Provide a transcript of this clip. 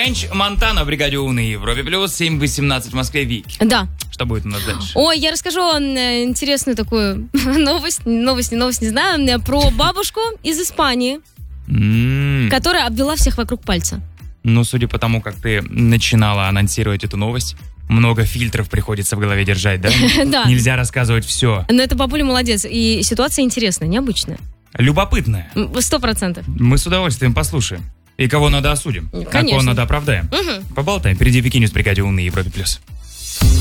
Френч Монтана в бригаде У на Европе плюс 7:18 в Москве. Вики. Да. Что будет у нас дальше? Ой, я расскажу интересную такую новость, не знаю, про бабушку из Испании, которая обвела всех вокруг пальца. Ну, судя по тому, как ты начинала анонсировать эту новость, много фильтров приходится в голове держать, да? Да. Нельзя рассказывать все. Но эта бабуля молодец, и ситуация интересная, необычная. Любопытная. 100%. Мы с удовольствием послушаем. И кого надо осудим, Конечно. кого надо оправдаем. Поболтаем. Впереди Вики Ньюс в бригаде У на Европе плюс.